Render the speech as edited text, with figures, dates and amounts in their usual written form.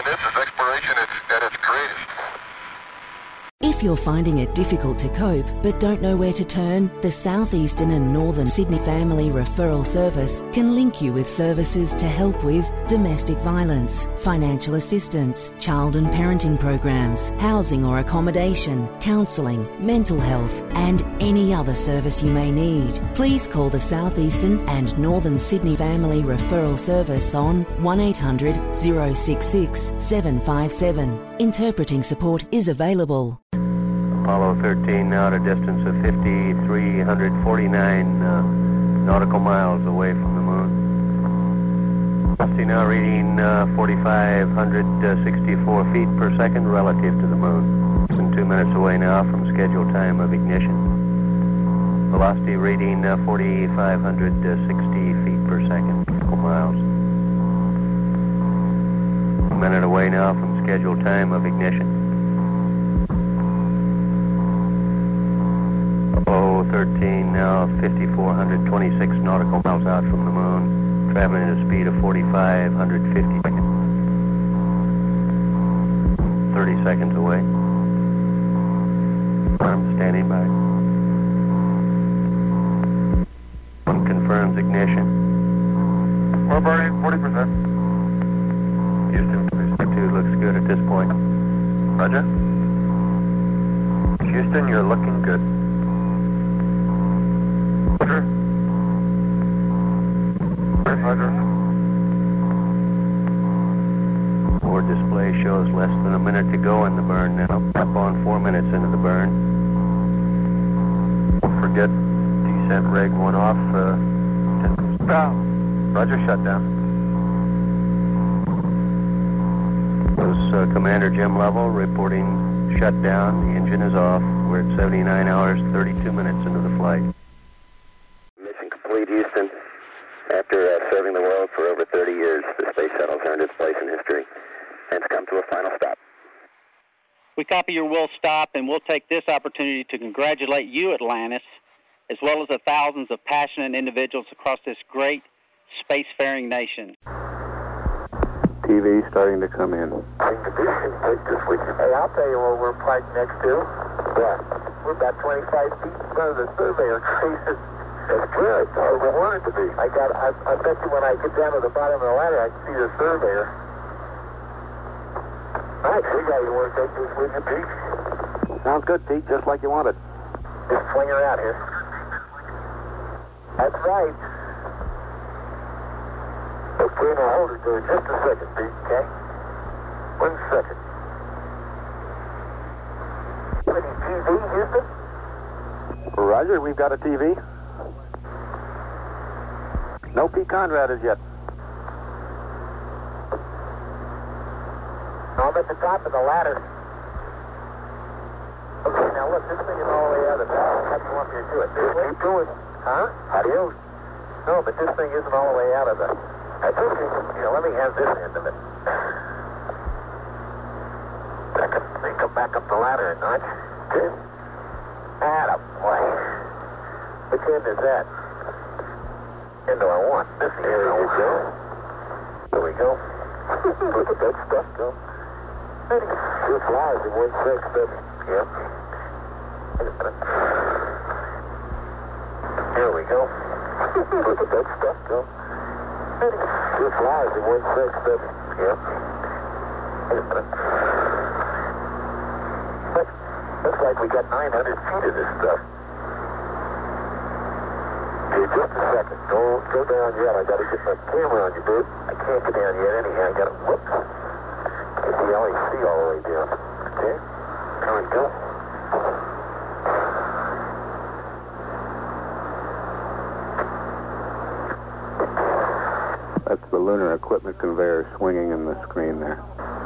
And this is exploration at its greatest. If you're finding it difficult to cope but don't know where to turn, the Southeastern and Northern Sydney Family Referral Service can link you with services to help with domestic violence, financial assistance, child and parenting programs, housing or accommodation, counselling, mental health and any other service you may need. Please call the Southeastern and Northern Sydney Family Referral Service on 1800 066 757. Interpreting support is available. Apollo 13 now at a distance of 5,349 nautical miles away from the moon. See now reading 4,564 feet per second relative to the moon. Less than 2 minutes away now from scheduled time of ignition. Velocity reading 4,560 feet per second, nautical miles. 1 minute away now from scheduled time of ignition. Apollo 13 now 5,426 nautical miles out from the moon, traveling at a speed of 4,550 seconds. 30 seconds away. I'm standing by. One confirms ignition. We're burning 40%. Houston, 2 looks good at this point. Roger. Houston, you're looking good. Roger. Roger. Board display shows less than a minute to go in the burn now. Up on 4 minutes into the burn. Don't forget, descent reg 1 off. Roger, shutdown. Commander Jim Lovell reporting shutdown. The engine is off. We're at 79 hours, 32 minutes into the flight. Mission complete, Houston. After serving the world for over 30 years, the space shuttle's earned its place in history and it's come to a final stop. We copy your will stop, and we'll take this opportunity to congratulate you, Atlantis, as well as the thousands of passionate individuals across this great spacefaring nation. TV starting to come in. Hey, I'll tell you where we're parked next to. Yeah. We're about 25 feet in front of the surveyor. That's good. That's where we want it to be. I bet you when I get down to the bottom of the ladder, I can see the surveyor. All right, you guys want to take this with you, Pete? Sounds good, Pete, just like you wanted. Just swing her out here. That's right. Okay, now hold it there just a second, Pete, okay? 1 second. Any TV, Houston? Roger, we've got a TV. No Pete Conrad as yet. I'm at the top of the ladder. Okay, now look, this thing is all the way out of the tower. How do you want me to do it? Keep going. Huh? Adios. No, but this thing isn't all the way out of the... That's okay. Here, let me have this end of it. I can come back up the ladder a notch. Okay. Attaboy. Which end is that? End do I want? This end. There we go. There we go. Look at that stuff go. Two flies in 1 6, doesn't it? Yep. There we go. Look at that stuff go. Two flies in 1 6, doesn't it? Yep. Looks like we got 900 feet of this stuff. Hey, just a second. Don't go down yet. I gotta get my camera on you, dude. I can't get down yet anyhow. I gotta, whoops. Get the LEC all the way down. Okay? There we go. That's the lunar equipment conveyor swinging in the screen there.